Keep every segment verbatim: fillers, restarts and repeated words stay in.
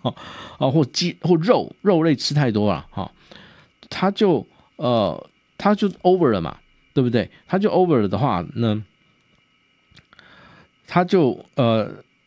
啊，或鸡或肉肉类吃太多了哈，它就呃它就 over 了嘛，对不对？它就 over 了的话呢，它就呃，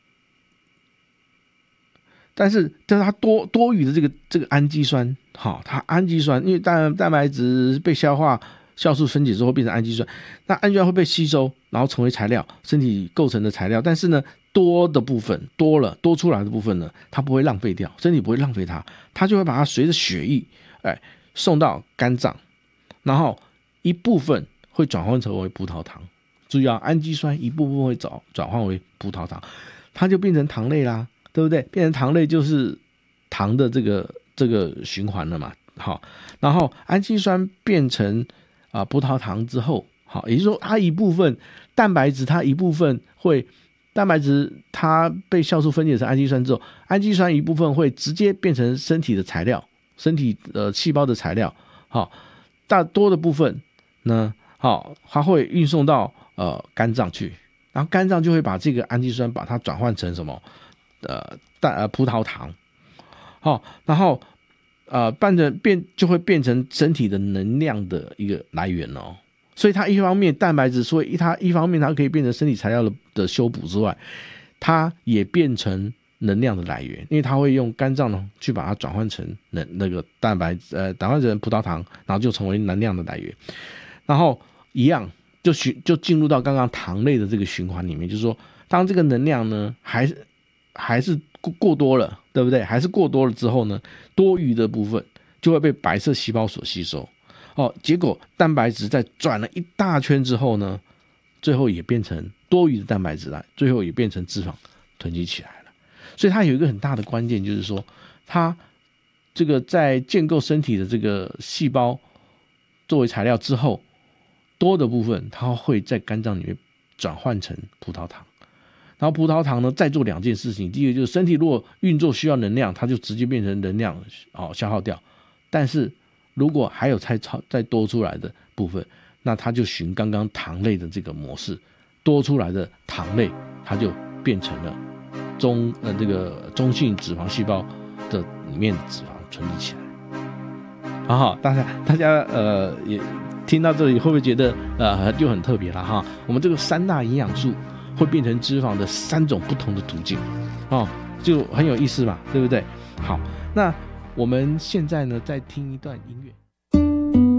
但是但是它多多余的这个这个氨基酸，好，它氨基酸因为蛋蛋白质被消化。酵素分解之后变成氨基酸，那氨基酸会被吸收，然后成为材料，身体构成的材料。但是呢，多的部分多了多出来的部分呢，它不会浪费掉，身体不会浪费它，它就会把它随着血液，哎，送到肝脏，然后一部分会转换成为葡萄糖。注意啊，氨基酸一部分会转转换为葡萄糖，它就变成糖类啦，对不对？变成糖类就是糖的这个这个循环了嘛。好，然后氨基酸变成啊、呃、葡萄糖之后，好，也就是说它一部分蛋白质，它一部分会蛋白质它被酵素分解成氨基酸之后，氨基酸一部分会直接变成身体的材料，身体呃细胞的材料，好，大多的部分呢，好，它会运送到呃肝脏去，然后肝脏就会把这个氨基酸把它转换成什么呃蛋呃葡萄糖，好，然后。呃，变成变就会变成身体的能量的一个来源哦，所以它一方面蛋白质，所以它一方面它可以变成身体材料 的, 的修补之外，它也变成能量的来源，因为它会用肝脏呢去把它转换成那那个蛋白呃转换成葡萄糖，然后就成为能量的来源，然后一样就就进入到刚刚糖类的这个循环里面，就是说当这个能量呢还是还是过多了，对不对？还是过多了之后呢，多余的部分就会被白色细胞所吸收。哦，结果蛋白质在转了一大圈之后呢，最后也变成多余的蛋白质来，最后也变成脂肪囤积起来了。所以它有一个很大的关键，就是说它这个在建构身体的这个细胞作为材料之后，多的部分它会在肝脏里面转换成葡萄糖。然后葡萄糖呢，再做两件事情。第一个就是身体如果运作需要能量，它就直接变成能量、哦、消耗掉。但是如果还有再再多出来的部分，那它就循刚刚糖类的这个模式，多出来的糖类，它就变成了中呃这个中性脂肪细胞的里面的脂肪存积起来。好好，大家大家呃也听到这里会不会觉得呃就很特别了哈？我们这个三大营养素。会变成脂肪的三种不同的途径，哦，就很有意思嘛，对不对？好，那我们现在呢，再听一段音乐。